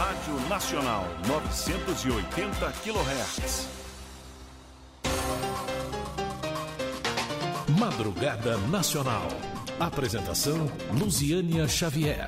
Rádio Nacional 980 kHz. Madrugada Nacional. Apresentação Luziânia Xavier.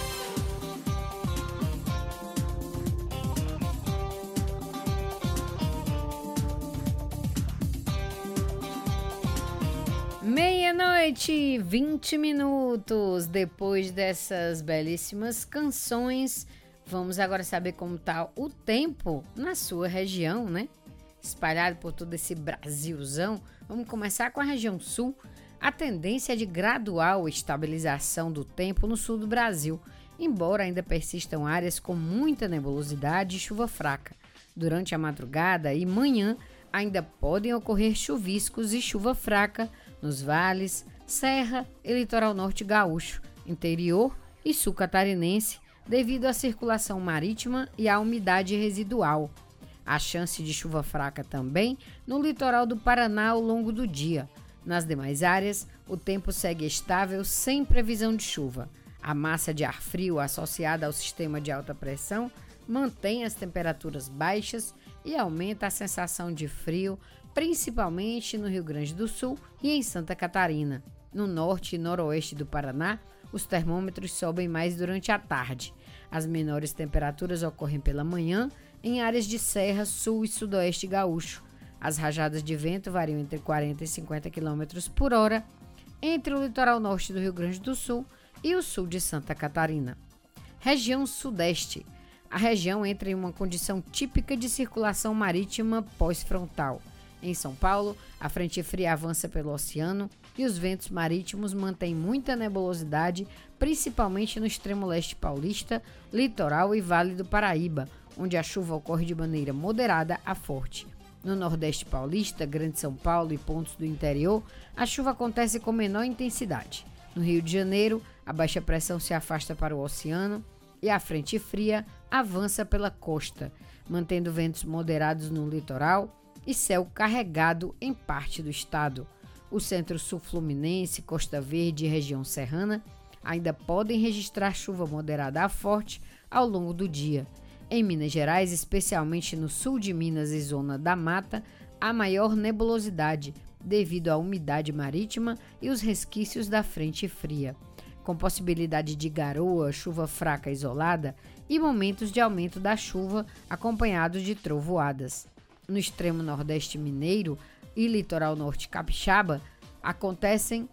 Meia-noite, 20 minutos. Depois dessas belíssimas canções, vamos agora saber como está o tempo na sua região, né? Espalhado por todo esse Brasilzão. Vamos começar com a região sul. A tendência é de gradual estabilização do tempo no sul do Brasil, embora ainda persistam áreas com muita nebulosidade e chuva fraca. Durante a madrugada e manhã, ainda podem ocorrer chuviscos e chuva fraca nos vales, serra e litoral norte gaúcho, interior e sul catarinense, devido à circulação marítima e à umidade residual. Há chance de chuva fraca também no litoral do Paraná ao longo do dia. Nas demais áreas, o tempo segue estável sem previsão de chuva. A massa de ar frio associada ao sistema de alta pressão mantém as temperaturas baixas e aumenta a sensação de frio, principalmente no Rio Grande do Sul e em Santa Catarina. No norte e noroeste do Paraná, os termômetros sobem mais durante a tarde. As menores temperaturas ocorrem pela manhã em áreas de serra, sul e sudoeste gaúcho. As rajadas de vento variam entre 40 e 50 km por hora entre o litoral norte do Rio Grande do Sul e o sul de Santa Catarina. Região sudeste. A região entra em uma condição típica de circulação marítima pós-frontal. Em São Paulo, a frente fria avança pelo oceano e os ventos marítimos mantêm muita nebulosidade, principalmente no extremo leste paulista, litoral e Vale do Paraíba, onde a chuva ocorre de maneira moderada a forte. No Nordeste paulista, Grande São Paulo e pontos do interior, a chuva acontece com menor intensidade. No Rio de Janeiro, a baixa pressão se afasta para o oceano e a frente fria avança pela costa, mantendo ventos moderados no litoral e céu carregado em parte do estado. O centro-sul fluminense, Costa Verde e região serrana ainda podem registrar chuva moderada a forte ao longo do dia. Em Minas Gerais, especialmente no sul de Minas e zona da mata, há maior nebulosidade devido à umidade marítima e os resquícios da frente fria, com possibilidade de garoa, chuva fraca isolada e momentos de aumento da chuva acompanhados de trovoadas. No extremo nordeste mineiro e litoral norte capixaba, acontecem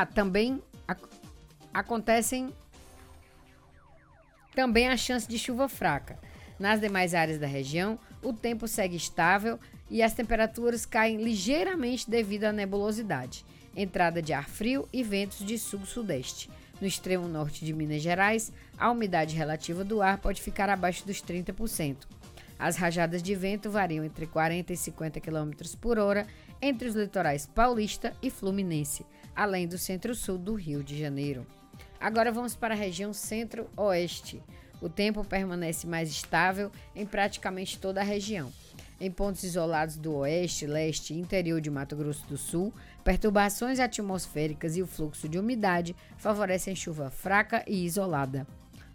também a chance de chuva fraca. Nas demais áreas da região, o tempo segue estável e as temperaturas caem ligeiramente devido à nebulosidade, entrada de ar frio e ventos de sul-sudeste. No extremo norte de Minas Gerais, a umidade relativa do ar pode ficar abaixo dos 30%. As rajadas de vento variam entre 40 e 50 km por hora entre os litorais paulista e fluminense, além do centro-sul do Rio de Janeiro. Agora vamos para a região centro-oeste. O tempo permanece mais estável em praticamente toda a região. Em pontos isolados do oeste, leste e interior de Mato Grosso do Sul, perturbações atmosféricas e o fluxo de umidade favorecem chuva fraca e isolada.